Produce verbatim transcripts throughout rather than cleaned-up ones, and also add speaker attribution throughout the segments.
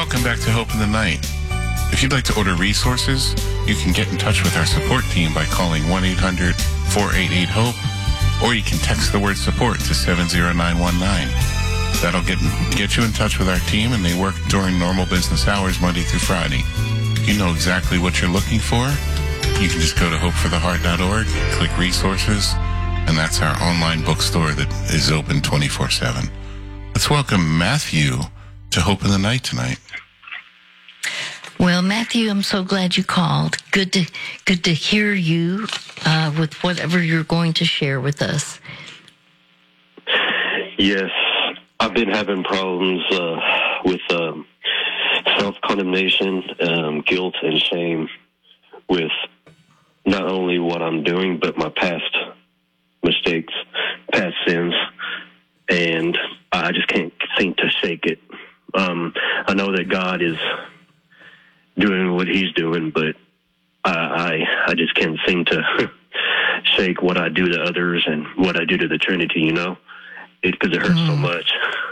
Speaker 1: welcome back to Hope in the Night. If you'd like to order resources, you can get in touch with our support team by calling one eight hundred four eight eight HOPE, or you can text the word support to seven zero nine one nine. That'll get get you in touch with our team, and they work during normal business hours Monday through Friday. If you know exactly what you're looking for, you can just go to hope for the heart dot org, click resources, and that's our online bookstore that is open twenty-four seven. Let's welcome Matthew to Hope in the Night tonight.
Speaker 2: Well, Matthew, I'm so glad you called. Good to good to hear you uh, with whatever you're going to share with us.
Speaker 3: Yes, I've been having problems uh, with um, self-condemnation, um, guilt, and shame with not only what I'm doing, but my past mistakes, past sins, and I just can't seem to shake it. Um, I know that God is doing what he's doing, but I, I, I just can't seem to shake what I do to others and what I do to the Trinity, you know, because it, it hurts mm. so much.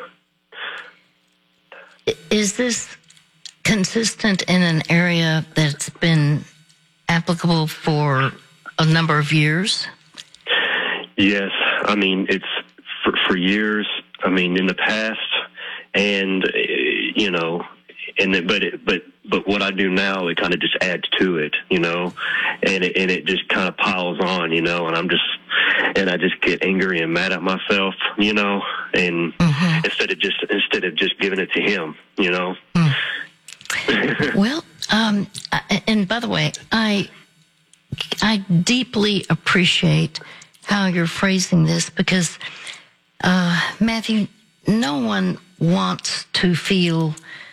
Speaker 2: Is this consistent in an area that's been applicable for a number of years?
Speaker 3: Yes. I mean, it's for, for years. I mean, in the past, and, uh, you know, and it, but it, but but what I do now, it kind of just adds to it, you know, and it, and it just kind of piles on, you know, and I'm just and I just get angry and mad at myself, you know, and mm-hmm. instead of just instead of just giving it to him, you know.
Speaker 2: Mm. Well, um, and by the way, I I deeply appreciate how you're phrasing this, because uh, Matthew, no one wants to feel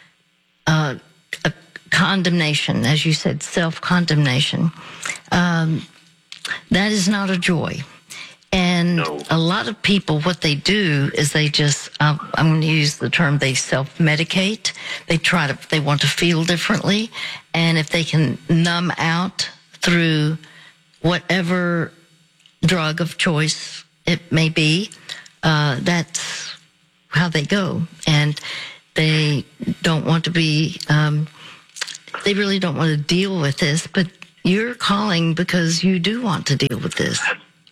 Speaker 2: uh, a condemnation, as you said, self-condemnation. Um, that is not a joy. And
Speaker 3: no.
Speaker 2: A lot of people, what they do is they just, uh, I'm going to use the term, they self-medicate. They try to, they want to feel differently. And if they can numb out through whatever drug of choice it may be, uh, that's how they go. And they don't want to be, um, they really don't want to deal with this, but you're calling because you do want to deal with this.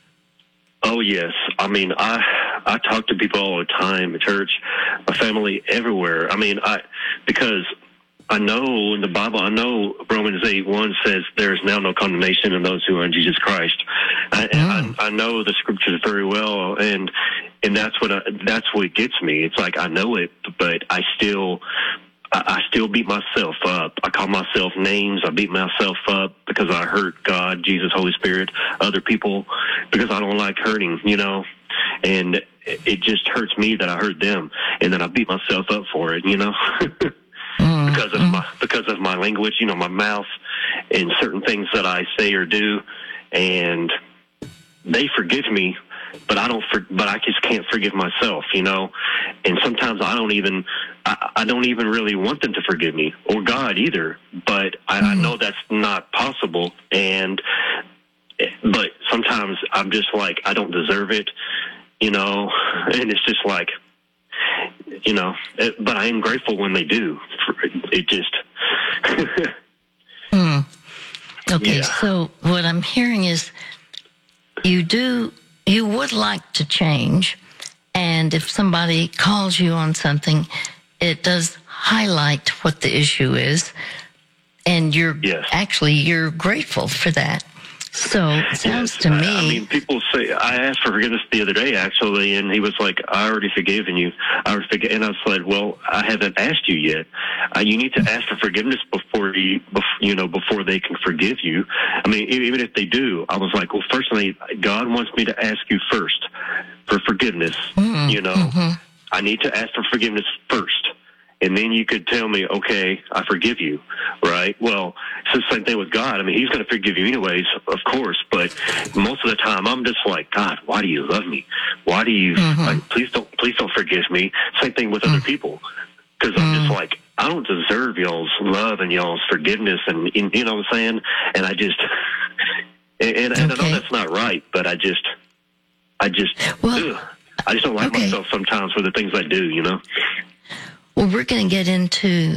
Speaker 3: Oh, yes. I mean, I I talk to people all the time at church, my family, everywhere. I mean, I because I know in the Bible, I know Romans eight one says there is now no condemnation in those who are in Jesus Christ. I, mm. I, I know the scriptures very well, and and that's what I, that's what gets me. It's like I know it, but I still I, I still beat myself up. I call myself names. I beat myself up because I hurt God, Jesus, Holy Spirit, other people, because I don't like hurting, you know. And it just hurts me that I hurt them, and then I beat myself up for it, you know. Mm, because of mm. my because of my language, you know, my mouth, and certain things that I say or do, and they forgive me, but I don't. For, but I just can't forgive myself, you know. And sometimes I don't even I, I don't even really want them to forgive me, or God either. But I, mm. I know that's not possible, and but sometimes I'm just like I don't deserve it, you know, and it's just like. You know, it, but I am grateful when they do. It just.
Speaker 2: mm. Okay,
Speaker 3: yeah.
Speaker 2: So what I'm hearing is you do, you would like to change, and if somebody calls you on something, it does highlight what the issue is, and you're
Speaker 3: yes.
Speaker 2: actually, you're grateful for that. So it sounds
Speaker 3: yes,
Speaker 2: to me.
Speaker 3: I, I mean, people say, I asked for forgiveness the other day, actually, and he was like, I already forgiven you. I already forg-. And I said, well, I haven't asked you yet. Uh, you need to ask for forgiveness before you, before, you know, before they can forgive you. I mean, even if they do, I was like, well, firstly, God wants me to ask you first for forgiveness. Mm-hmm. You know, mm-hmm. I need to ask for forgiveness first. And then you could tell me, okay, I forgive you, right? Well, it's the same thing with God. I mean, he's going to forgive you anyways, of course. But most of the time, I'm just like, God, why do you love me? Why do you, mm-hmm. like, please don't, please don't forgive me. Same thing with mm-hmm. other people. Because I'm mm-hmm. just like, I don't deserve y'all's love and y'all's forgiveness. And, you know what I'm saying? And I just, and, and okay. I know that's not right, but I just, I just, well, ugh, I just don't like okay. myself sometimes for the things I do, you know?
Speaker 2: Well, we're going to get into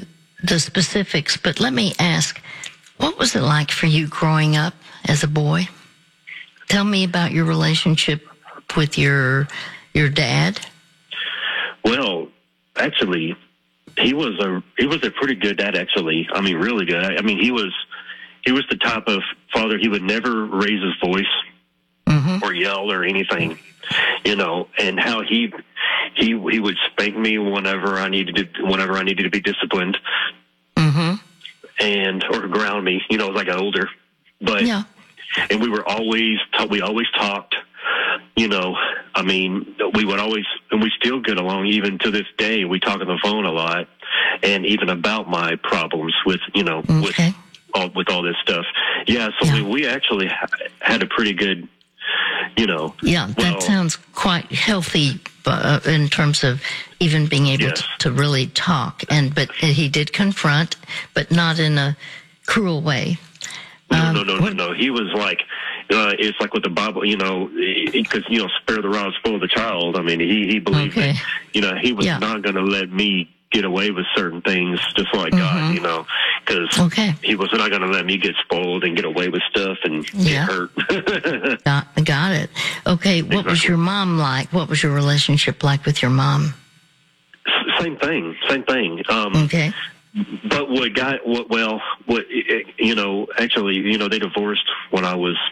Speaker 2: the specifics, but let me ask, what was it like for you growing up as a boy? Tell me about your relationship with your your dad.
Speaker 3: Well, actually, he was a he was a pretty good dad. Actually, I mean, really good. I, I mean, he was he was the type of father, he would never raise his voice
Speaker 2: Mm-hmm.
Speaker 3: or yell or anything, you know. And how he he he would spank me whenever I needed to, whenever I needed to be disciplined,
Speaker 2: Mm-hmm.
Speaker 3: and or ground me, you know, as I got older. But
Speaker 2: Yeah.
Speaker 3: and we were always we always talked. You know, I mean, we would always, and we still get along even to this day. We talk on the phone a lot, and even about my problems with, you know,
Speaker 2: Okay.
Speaker 3: with all with all this stuff. Yeah, so
Speaker 2: Yeah.
Speaker 3: We, we actually ha- had a pretty good, you know.
Speaker 2: Yeah, that
Speaker 3: well,
Speaker 2: sounds quite healthy uh, in terms of even being able
Speaker 3: Yes.
Speaker 2: to, to really talk. And but he did confront, but not in a cruel way.
Speaker 3: No,
Speaker 2: Um,
Speaker 3: no, no, no,
Speaker 2: what-
Speaker 3: no. He was like, uh, it's like with the Bible, you know, because, you know, spare the rod, spoil the child. I mean, he, he believed
Speaker 2: Okay.
Speaker 3: that, you know, he was
Speaker 2: Yeah.
Speaker 3: not going to let me get away with certain things just like God, you know, because
Speaker 2: Mm-hmm. Okay.
Speaker 3: he was not going to let me get spoiled and get away with stuff and
Speaker 2: Yeah.
Speaker 3: get hurt.
Speaker 2: Got, got it. Okay, what was
Speaker 3: Exactly.
Speaker 2: your mom like? What was your relationship like with your mom?
Speaker 3: Same thing, same thing. Um,
Speaker 2: Okay.
Speaker 3: But what got what? Well, what you know? Actually, you know, they divorced when I was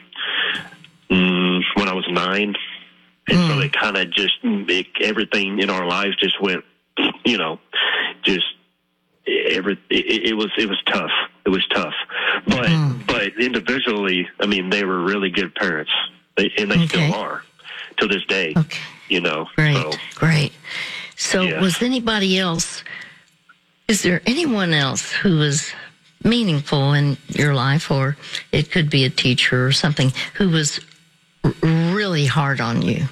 Speaker 3: mm, when I was nine, and so
Speaker 2: Mm.
Speaker 3: it kind of just it, everything in our lives just went, you know, just every. It, it was it was tough. It was tough, but
Speaker 2: Mm.
Speaker 3: but individually, I mean, they were really good parents, they, and they
Speaker 2: Okay.
Speaker 3: still are to this day.
Speaker 2: Okay.
Speaker 3: You know,
Speaker 2: Great,
Speaker 3: so
Speaker 2: great. So,
Speaker 3: Yeah.
Speaker 2: was anybody else? Is there anyone else who was meaningful in your life, or it could be a teacher or something who was r- really hard on you,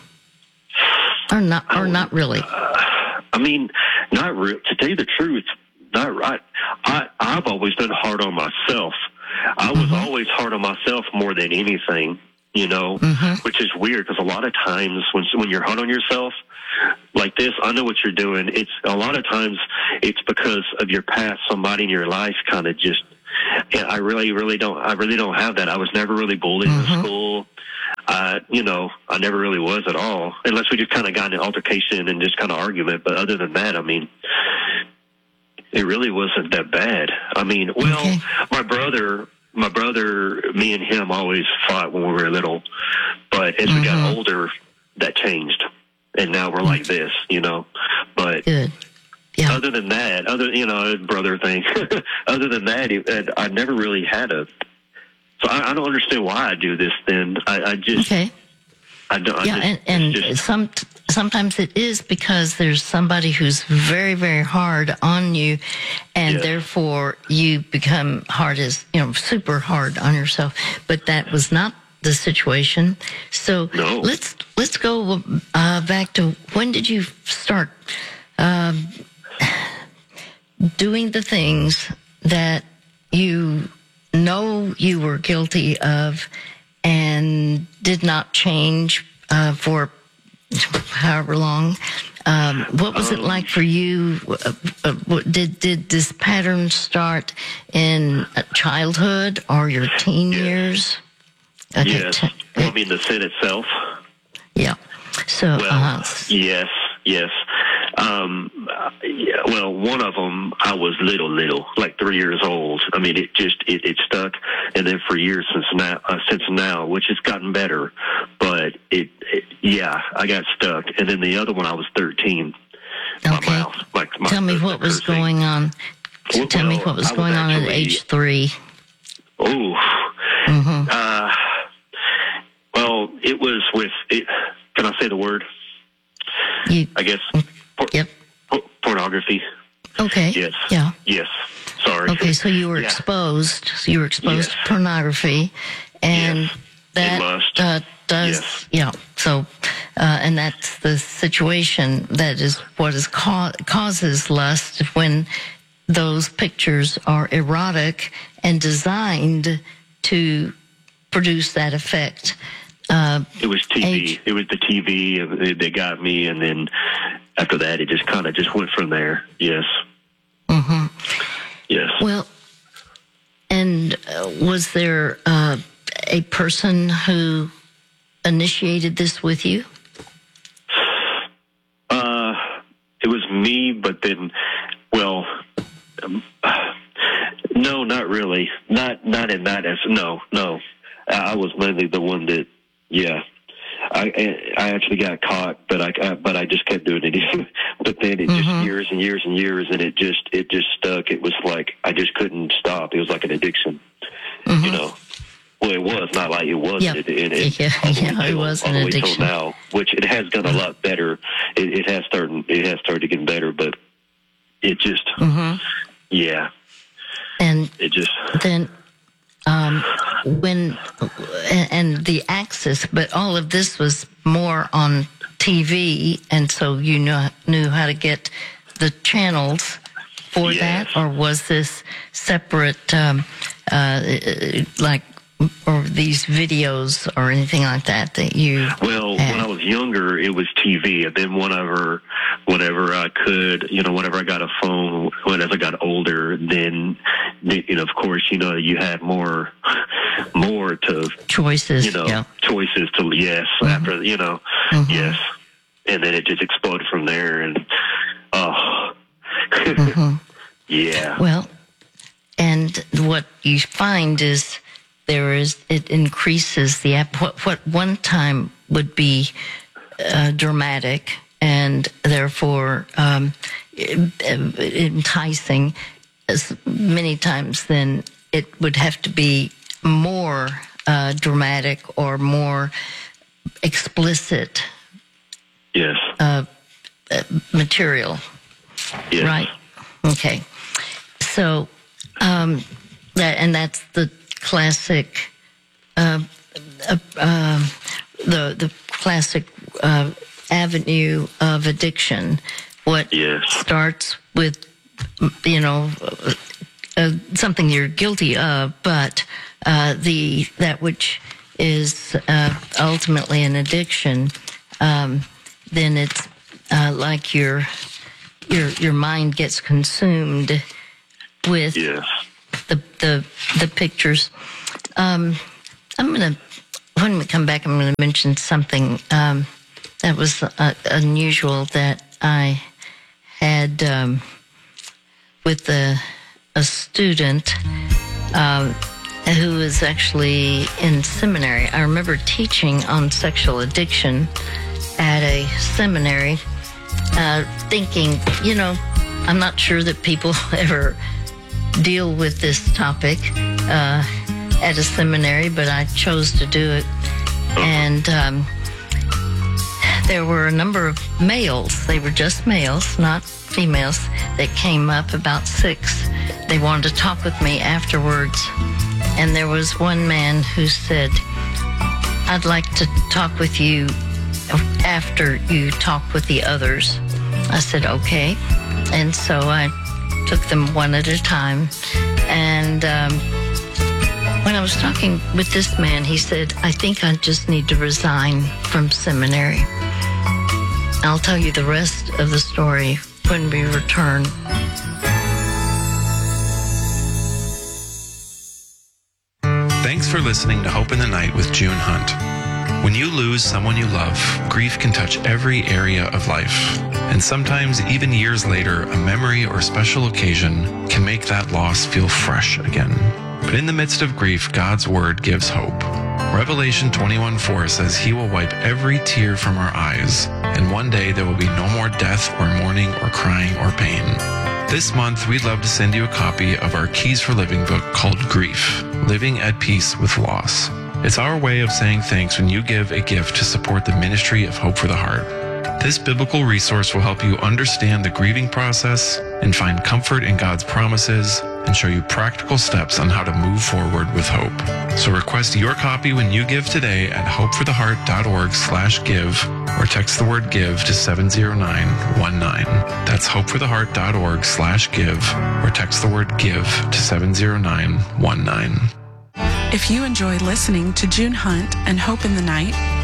Speaker 2: or not, or not really?
Speaker 3: I mean, not re- to tell you the truth, not right. I I've always been hard on myself. I was always hard on myself more than anything, you know, which is weird because a lot of times when when you're hard on yourself like this, I know what you're doing. It's a lot of times it's because of your past. Somebody in your life kind of just. Yeah, I really, really don't. I really don't have that. I was never really bullied in school. Uh, you know, I never really was at all, unless we just kind of got in an altercation and just kind of argument. But other than that, I mean, it really wasn't that bad. I mean, well,
Speaker 2: Okay.
Speaker 3: my brother, my brother, me and him always fought when we were little, but as we got older, that changed, and now we're like this, you know. But
Speaker 2: Good. Yeah.
Speaker 3: other than that, other you know, brother thing. Other than that, it, I never really had a. So I, I don't understand why I do this. Then I, I just,
Speaker 2: Okay.
Speaker 3: I don't. I
Speaker 2: Yeah,
Speaker 3: just,
Speaker 2: and, and
Speaker 3: it's just,
Speaker 2: some sometimes it is because there's somebody who's very, very hard on you, and
Speaker 3: Yes.
Speaker 2: therefore you become hard as you know, super hard on yourself. But that was not the situation. So
Speaker 3: No.
Speaker 2: let's let's go uh, back to when did you start um, doing the things that you know you were guilty of and did not change uh, for however long. Um, what was it like for you? Uh, uh, what- did did this pattern start in uh, childhood or your teen
Speaker 3: Yes.
Speaker 2: years? Okay,
Speaker 3: yes.
Speaker 2: t-
Speaker 3: Well, I mean, the sin itself.
Speaker 2: yeah. So,
Speaker 3: Well,
Speaker 2: uh,
Speaker 3: yes, yes. Um, uh, yeah, well, one of them, I was little, little, like three years old. I mean, it just it, it stuck, and then for years since now, uh, since now, which has gotten better, but it, it, yeah, I got stuck. And then the other one, I was thirteen. My
Speaker 2: Okay.
Speaker 3: mouth, like my,
Speaker 2: tell me
Speaker 3: the-
Speaker 2: what
Speaker 3: the
Speaker 2: was
Speaker 3: cursing.
Speaker 2: going on.
Speaker 3: Well,
Speaker 2: Tell me
Speaker 3: well,
Speaker 2: what was
Speaker 3: I was
Speaker 2: going on at
Speaker 3: actually-
Speaker 2: age three.
Speaker 3: Oh,
Speaker 2: Mm-hmm.
Speaker 3: uh, well, it was with. It, can I say the word?
Speaker 2: You,
Speaker 3: I guess. Por-
Speaker 2: yep.
Speaker 3: por- pornography.
Speaker 2: Okay.
Speaker 3: Yes.
Speaker 2: Yeah.
Speaker 3: Yes. Sorry.
Speaker 2: Okay, so you were
Speaker 3: Yeah.
Speaker 2: exposed. So you were exposed
Speaker 3: Yes.
Speaker 2: to pornography, and
Speaker 3: Yes.
Speaker 2: that
Speaker 3: And lust.
Speaker 2: uh, does,
Speaker 3: Yes.
Speaker 2: yeah. So, uh, and that's the situation that is what is ca- causes lust when those pictures are erotic and designed to produce that effect. Uh,
Speaker 3: It was T V.
Speaker 2: age.
Speaker 3: It was the T V. and They, they got me, and then after that, it just kind of just went from there. Yes.
Speaker 2: mhm.
Speaker 3: Yes.
Speaker 2: Well, and uh, was there uh, a person who initiated this with you?
Speaker 3: Uh, it was me, but then, well, um, no, not really. Not not in that as no, no. I was mainly the one that, yeah. I I actually got caught, but I, I but I just kept doing it. But then it just
Speaker 2: Mm-hmm.
Speaker 3: years and years and years, and it just it just stuck. It was like I just couldn't stop. It was like an addiction,
Speaker 2: Mm-hmm.
Speaker 3: you know. Well, it was not like it was.
Speaker 2: Yep.
Speaker 3: It, it, it,
Speaker 2: Yeah,
Speaker 3: all the way
Speaker 2: yeah, it
Speaker 3: till-
Speaker 2: was
Speaker 3: all
Speaker 2: an
Speaker 3: the way till
Speaker 2: addiction.
Speaker 3: now, which it has gotten a lot better. It, it has started. It has started to get better, but it just,
Speaker 2: Mm-hmm.
Speaker 3: yeah,
Speaker 2: And
Speaker 3: it just.
Speaker 2: then um, when and, and the access, but all of this was more on T V, and so you knew knew how to get the channels for
Speaker 3: Yes.
Speaker 2: that, or was this separate, um, uh, like, or these videos or anything like that that you?
Speaker 3: Well,
Speaker 2: had?
Speaker 3: when I was younger, it was T V, and then whenever, whenever I could, you know, whenever I got a phone, when as I got older, then, you know, of course, you know, you had more, more to,
Speaker 2: choices,
Speaker 3: you know,
Speaker 2: yeah.
Speaker 3: choices to yes after, you know,
Speaker 2: Mhm.
Speaker 3: yes, and then it just exploded from there, and oh,
Speaker 2: Mhm.
Speaker 3: yeah,
Speaker 2: Well, and what you find is there is, it increases the app. What, what one time would be uh, dramatic and therefore um, enticing, as many times then it would have to be more uh, dramatic or more explicit
Speaker 3: yes,
Speaker 2: uh, material.
Speaker 3: yes,
Speaker 2: Right. Okay. So, um, that, and that's the classic, uh, uh, uh, the the classic uh, avenue of addiction. What
Speaker 3: yes,
Speaker 2: starts with, you know, uh, uh, something you're guilty of, but uh, the that which is uh, ultimately an addiction, um, then it's uh, like your your your mind gets consumed with
Speaker 3: yes.
Speaker 2: the the the pictures. Um, I'm gonna when we come back, I'm gonna mention something um, that was uh, unusual that I had um, with a a student um, who was actually in seminary. I remember teaching on sexual addiction at a seminary, uh, thinking, you know, I'm not sure that people ever deal with this topic uh, at a seminary, but I chose to do it. And um, there were a number of males, they were just males, not females, that came up, about six. They wanted to talk with me afterwards. And there was one man who said, I'd like to talk with you after you talk with the others. I said, okay. And so I took them one at a time. And um, when I was talking with this man, he said, I think I just need to resign from seminary. I'll tell you the rest of the story when we return.
Speaker 4: Thanks for listening to Hope in the Night with June Hunt. When you lose someone you love, grief can touch every area of life. And sometimes, even years later, a memory or special occasion can make that loss feel fresh again. But in the midst of grief, God's word gives hope. Revelation twenty-one four says he will wipe every tear from our eyes, and one day there will be no more death or mourning or crying or pain. This month, we'd love to send you a copy of our Keys for Living book called Grief, Living at Peace with Loss. It's our way of saying thanks when you give a gift to support the ministry of Hope for the Heart. This biblical resource will help you understand the grieving process and find comfort in God's promises and show you practical steps on how to move forward with hope. So request your copy when you give today at hopefortheheart.org slash give or text the word give to seven zero nine one nine. That's hopefortheheart.org slash give or text the word give to seven zero nine one nine.
Speaker 5: If you enjoy listening to June Hunt and Hope in the Night,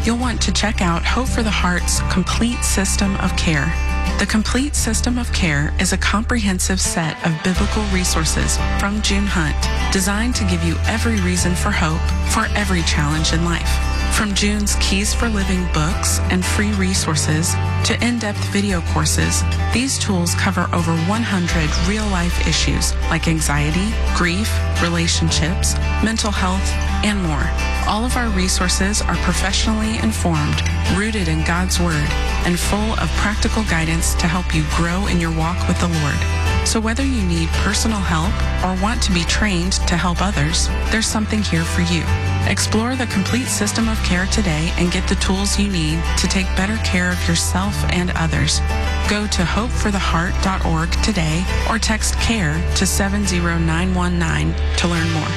Speaker 5: you'll want to check out Hope for the Heart's Complete System of Care. The Complete System of Care is a comprehensive set of biblical resources from June Hunt, designed to give you every reason for hope for every challenge in life. From June's Keys for Living books and free resources to in-depth video courses, these tools cover over one hundred real-life issues like anxiety, grief, relationships, mental health, and more. All of our resources are professionally informed, rooted in God's Word, and full of practical guidance to help you grow in your walk with the Lord. So whether you need personal help or want to be trained to help others, there's something here for you. Explore the Complete System of Care today and get the tools you need to take better care of yourself and others. Go to hope for the heart dot org today or text CARE to seven zero nine one nine to learn more.